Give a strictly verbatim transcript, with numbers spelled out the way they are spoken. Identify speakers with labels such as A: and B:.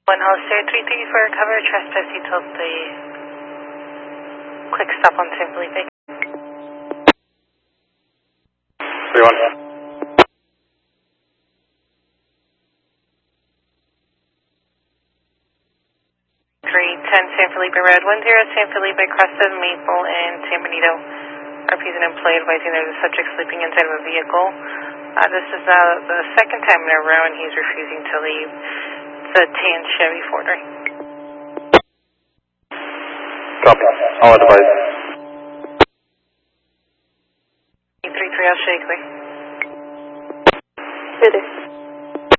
A: One Hollister three three for cover, trespass details the quick stop on San Felipe.
B: three one.
A: three ten San Felipe Road, one zero San Felipe, Crested, Maple, and San Benito. R P is an employee advising there's a subject sleeping inside of a vehicle. Uh, this is uh, the second time in a row and he's refusing to leave. It's a tan Chevy Ford Ray.
B: Copy. I'll advise.
A: three three, I'll show you clear.